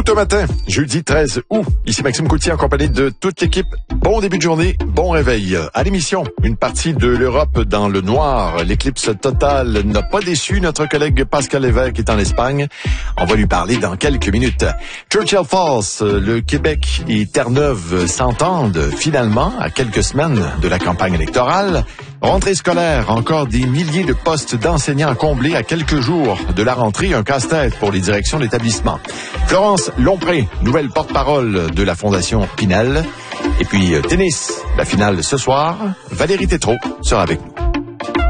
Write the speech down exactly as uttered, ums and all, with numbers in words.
Tout au matin, jeudi treize août. Ici Maxime Coutier en compagnie de toute l'équipe. Bon début de journée, bon réveil. À l'émission, une partie de l'Europe dans le noir. L'éclipse totale n'a pas déçu notre collègue Pascal Lévesque qui est en Espagne. On va lui parler dans quelques minutes. Churchill Falls, le Québec et Terre-Neuve s'entendent finalement à quelques semaines de la campagne électorale. Rentrée scolaire, encore des milliers de postes d'enseignants comblés à quelques jours de la rentrée, un casse-tête pour les directions d'établissement. Florence Lompré, nouvelle porte-parole de la Fondation Pinel. Et puis, tennis, la finale ce soir. Valérie Tétrault sera avec nous.